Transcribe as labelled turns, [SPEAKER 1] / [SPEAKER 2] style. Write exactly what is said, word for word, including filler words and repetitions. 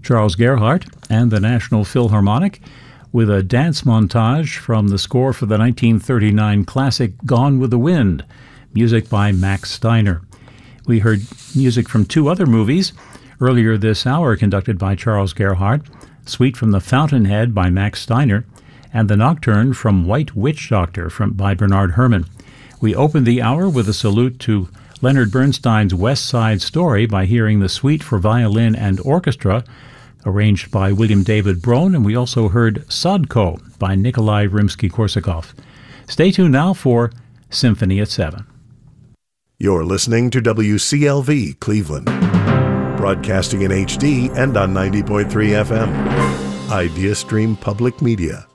[SPEAKER 1] Charles Gerhardt and the National Philharmonic with a dance montage from the score for the nineteen thirty-nine classic Gone with the Wind, music by Max Steiner. We heard music from two other movies earlier this hour conducted by Charles Gerhardt, Suite from the Fountainhead by Max Steiner, and the Nocturne from White Witch Doctor from, by Bernard Herrmann. We opened the hour with a salute to Leonard Bernstein's West Side Story by hearing the Suite for Violin and Orchestra, arranged by William David Brohn, and we also heard Sadko by Nikolai Rimsky-Korsakov. Stay tuned now for Symphony at seven.
[SPEAKER 2] You're listening to W C L V Cleveland, broadcasting in H D and on ninety point three F M. IdeaStream Public Media.